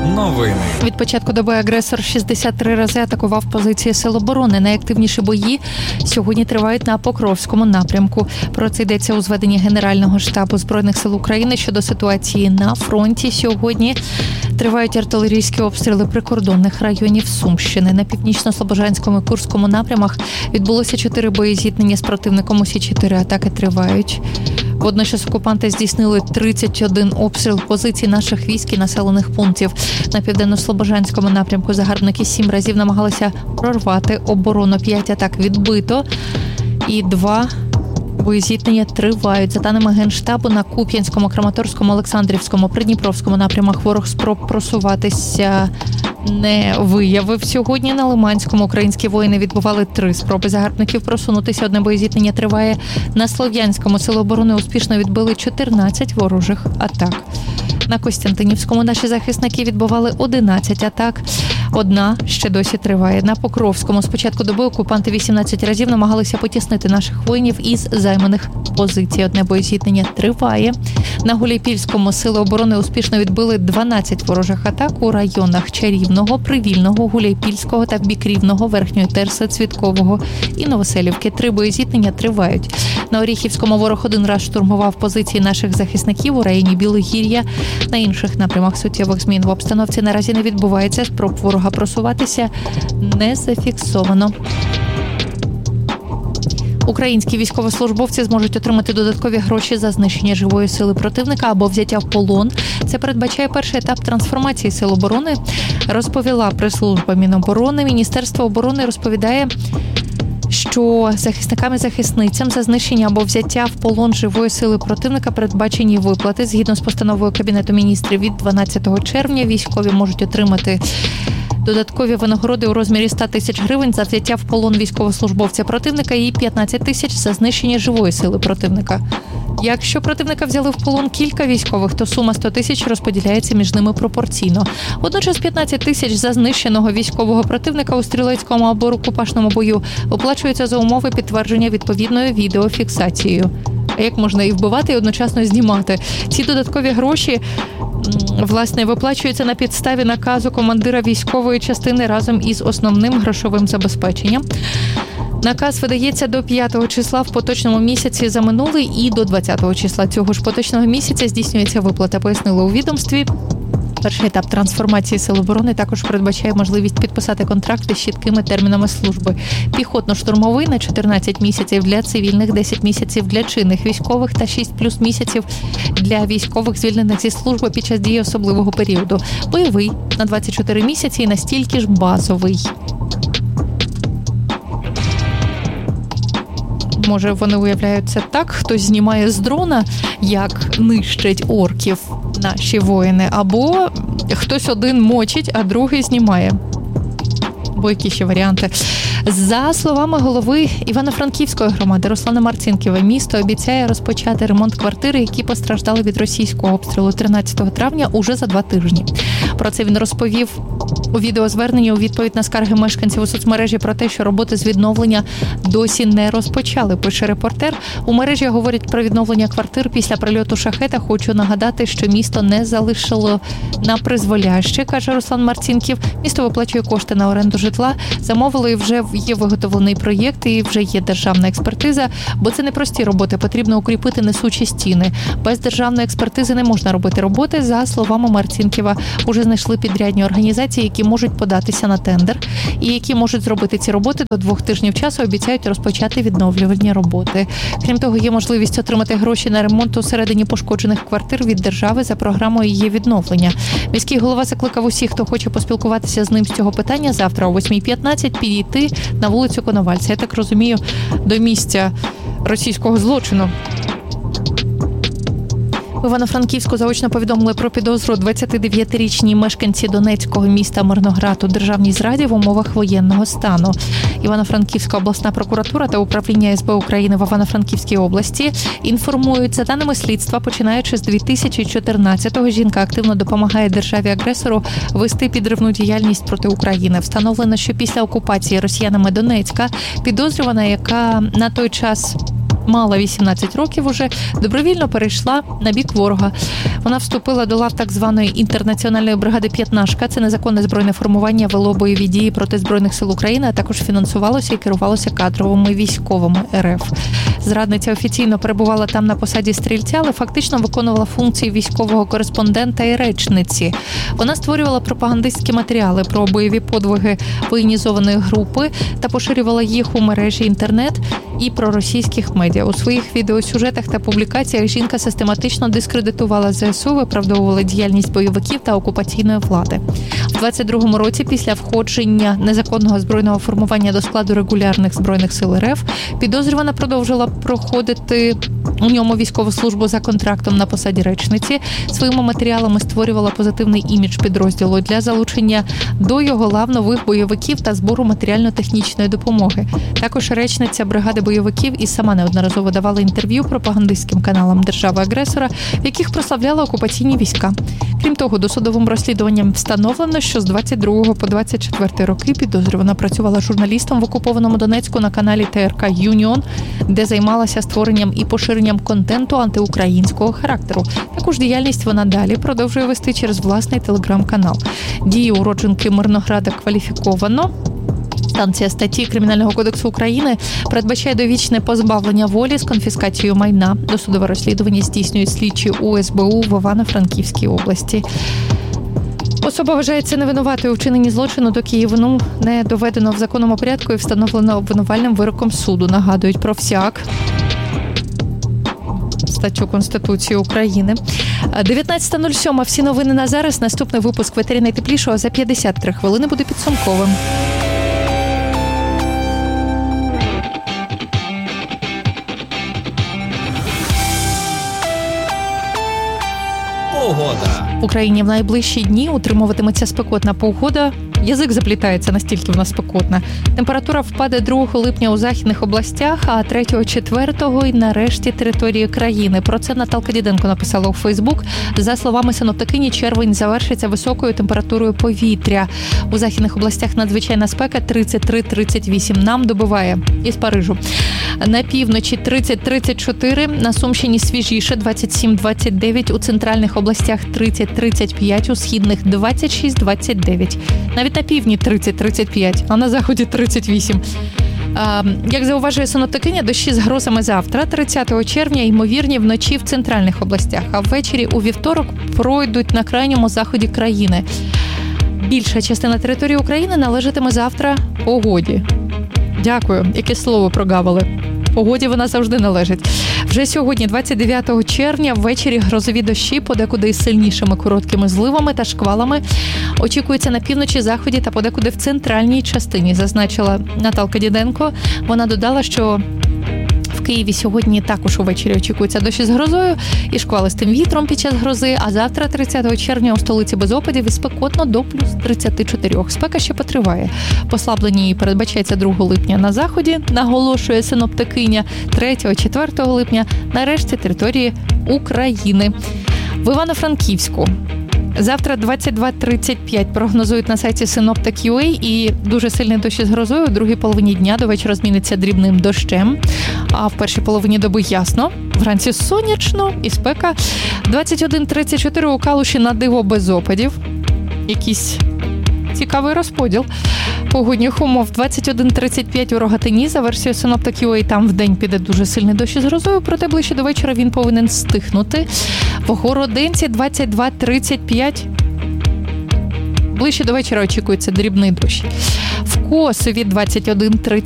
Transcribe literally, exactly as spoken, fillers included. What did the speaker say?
Новини. Від початку доби агресор шістдесят три рази атакував позиції Сил оборони. Найактивніші бої сьогодні тривають на Покровському напрямку. Про це йдеться у зведенні Генерального штабу Збройних сил України щодо ситуації на фронті. Сьогодні тривають артилерійські обстріли прикордонних районів Сумщини. На Північно-Слобожанському і Курському напрямах відбулося чотири боєзіткнення з противником. Усі чотири атаки тривають. Водночас окупанти здійснили тридцять один обстріл позицій наших військ і населених пунктів. На Південно-Слобожанському напрямку загарбники сім разів намагалися прорвати оборону. П'ять атак відбито і два боєзіткнення тривають. За даними Генштабу, на Куп'янському, Краматорському, Олександрівському, Придніпровському напрямах ворог спроб просуватися не виявив. Сьогодні на Лиманському українські воїни відбували три спроби загарбників просунутися. Одне боєзіткнення триває. На Слов'янському Сили оборони успішно відбили чотирнадцять ворожих атак. На Костянтинівському наші захисники відбували одинадцять атак. Одна ще досі триває. На Покровському з початку доби окупанти вісімнадцять разів намагалися потіснити наших воїнів із займаних позицій. Одне боєзіткнення триває. На Гуляйпільському Сили оборони успішно відбили дванадцять ворожих атак у районах Чарівного, Привільного, Гуляйпільського та в бік Рівного, Верхньої Терси, Цвіткового і Новоселівки. Три боєзіткнення тривають. На Оріхівському ворог один раз штурмував позиції наших захисників у районі Білогір'я. На інших напрямах суттєвих змін в обстановці наразі не відбувається. Спроб ворога просуватися не зафіксовано. Українські військовослужбовці зможуть отримати додаткові гроші за знищення живої сили противника або взяття в полон. Це передбачає перший етап трансформації Сил оборони, розповіла прес-служба Міноборони. Міністерство оборони розповідає, що захисникам і захисницям за знищення або взяття в полон живої сили противника передбачені виплати. Згідно з постановою Кабінету міністрів від дванадцятого червня військові можуть отримати додаткові винагороди у розмірі сто тисяч гривень за взяття в полон військовослужбовця противника і п'ятнадцять тисяч за знищення живої сили противника. Якщо противника взяли в полон кілька військових, то сума сто тисяч розподіляється між ними пропорційно. Водночас п'ятнадцять тисяч за знищеного військового противника у стрілецькому або рукопашному бою оплачується за умови підтвердження відповідною відеофіксацією. А як можна і вбивати, і одночасно знімати? Ці додаткові гроші, власне, виплачуються на підставі наказу командира військової частини разом із основним грошовим забезпеченням. Наказ видається до п'ятого числа в поточному місяці за минулий і до двадцятого числа цього ж поточного місяця здійснюється виплата, пояснили у відомстві. Перший етап трансформації Сил оборони також передбачає можливість підписати контракти з чіткими термінами служби. Піхотно-штурмовий на чотирнадцять місяців для цивільних, десять місяців для чинних військових та шість плюс місяців для військових, звільнених зі служби під час дії особливого періоду. Бойовий на двадцять чотири місяці і настільки ж базовий. Може, вони уявляють це так, хтось знімає з дрона, як нищать орків наші воїни, або хтось один мочить, а другий знімає. Бо які ще варіанти? За словами голови Івано-Франківської громади Руслана Марцінківа, місто обіцяє розпочати ремонт квартири, які постраждали від російського обстрілу тринадцятого травня уже за два тижні. Про це він розповів у відеозверненні у відповідь на скарги мешканців у соцмережі про те, що роботи з відновлення досі не розпочали, пише репортер. У мережі говорять про відновлення квартир після прильоту шахеда. Хочу нагадати, що місто не залишило на призволяще, каже Руслан Марцінків. Місто виплачує кошти на оренду житла. Замовили, вже є виготовлений проєкт і вже є державна експертиза, бо це не прості роботи, потрібно укріпити несучі стіни. Без державної експертизи не можна робити роботи, за словами Марцінківа. Уже знайшли підрядні організації, які можуть податися на тендер і які можуть зробити ці роботи до двох тижнів часу, обіцяють розпочати відновлювальні роботи. Крім того, є можливість отримати гроші на ремонт усередині пошкоджених квартир від держави за програмою її відновлення. Міський голова закликав усіх, хто хоче поспілкуватися з ним з цього питання, завтра о восьмій п'ятнадцять підійти на вулицю Коновальця. Я так розумію, до місця російського злочину. В Івано-Франківську заочно повідомили про підозру двадцятидев'ятирічній мешканці донецького міста Мирноград у державній зраді в умовах воєнного стану. Івано-Франківська обласна прокуратура та управління ес бе України в Івано-Франківській області інформують, за даними слідства, починаючи з дві тисячі чотирнадцятого, жінка активно допомагає державі-агресору вести підривну діяльність проти України. Встановлено, що після окупації росіянами Донецька підозрювана, яка на той час мала вісімнадцять років уже, добровільно перейшла на бік ворога. Вона вступила до лав так званої інтернаціональної бригади «П'ятнашка». Це незаконне збройне формування, вело бойові дії проти Збройних сил України, а також фінансувалося і керувалося кадровими військовими РФ. Зрадниця офіційно перебувала там на посаді стрільця, але фактично виконувала функції військового кореспондента і речниці. Вона створювала пропагандистські матеріали про бойові подвиги воєнізованої групи та поширювала їх у мережі інтернет і проросійських медіа. У своїх відеосюжетах та публікаціях жінка систематично дискредитувала ЗСУ, виправдовувала діяльність бойовиків та окупаційної влади. У двадцять другому році, після входження незаконного збройного формування до складу регулярних збройних сил РФ, підозрювана продовжила проходити у ньому військову службу за контрактом на посаді речниці. Своїми матеріалами створювала позитивний імідж підрозділу для залучення до його лав нових бойовиків та збору матеріально-технічної допомоги. Також речниця бригади бойовиків і сама неодноразово давала інтерв'ю пропагандистським каналам держави-агресора, в яких прославляла окупаційні війська. Крім того, досудовим розслідуванням встановлено, що з двадцять другого по двадцять четвертий роки підозрювана працювала журналістом в окупованому Донецьку на каналі Т Р К «Юніон», де займалася створенням і поширенням контенту антиукраїнського характеру. Також діяльність вона далі продовжує вести через власний телеграм-канал. Дії уродженки Мирнограда кваліфіковано. Станція статті Кримінального кодексу України передбачає довічне позбавлення волі з конфіскацією майна. Досудове розслідування здійснюють слідчі У С Б У в Івано-Франківській області. Особа вважається невинуватою у вчиненні злочину, доки її вину не доведено в законному порядку і встановлено обвинувальним вироком суду. Нагадують про всяк статтю Конституції України. дев'ятнадцята нуль сім. Всі новини на зараз. Наступний випуск «Ветері найтеплішого» за п'ятдесят три хвилини буде підсумковим. Погода. В Україні в найближчі дні утримуватиметься спекотна погода. Язик заплітається, настільки вона спекотна. Температура впаде другого липня у західних областях, а третього-четвертого і нарешті території країни. Про це Наталка Діденко написала у Фейсбук. За словами синоптикині, червень завершиться високою температурою повітря. У західних областях надзвичайна спека тридцять три тридцять вісім. Нам добиває із Парижу. На півночі тридцять тридцять чотири, на Сумщині свіжіше двадцять сім двадцять дев'ять, у центральних областях тридцять тридцять п'ять, у східних двадцять шість двадцять дев'ять. Навіть на півдні тридцять тридцять п'ять, а на заході тридцять вісім. А, як зауважує синоптикиня, дощі з грозами завтра, тридцятого червня, ймовірні вночі в центральних областях, а ввечері у вівторок пройдуть на крайньому заході країни. Більша частина території України належатиме завтра погоді. Дякую, яке слово прогавили. Погоді вона завжди належить. Вже сьогодні, двадцять дев'ятого червня, ввечері грозові дощі, подекуди із сильнішими короткими зливами та шквалами, очікується на півночі, заході та подекуди в центральній частині, зазначила Наталка Діденко. Вона додала, що в Києві сьогодні також увечері очікується дощі з грозою і шквалистим вітром під час грози, а завтра, тридцятого червня, у столиці без опадів і спекотно до плюс тридцять чотири. Спека ще потриває. Послаблення її передбачається другого липня на заході, наголошує синоптикиня, третього-четвертого липня на решті території України. В Івано-Франківську завтра двадцять два тридцять п'ять прогнозують на сайті синоптик крапка ю а, і дуже сильний дощ із грозою у другій половині дня до вечора зміниться дрібним дощем, а в першій половині доби ясно, вранці сонячно і спека. двадцять один тридцять чотири у Калуші на диво без опадів. Якийсь цікавий розподіл погодних умов. двадцять один тридцять п'ять у Рогатині, за версією синоптик крапка ю а, там вдень піде дуже сильний дощ із грозою, проте ближче до вечора він повинен стихнути. В Городенці двадцять два тридцять п'ять. Ближче до вечора очікується дрібний дощ. В Косові двадцять один тридцять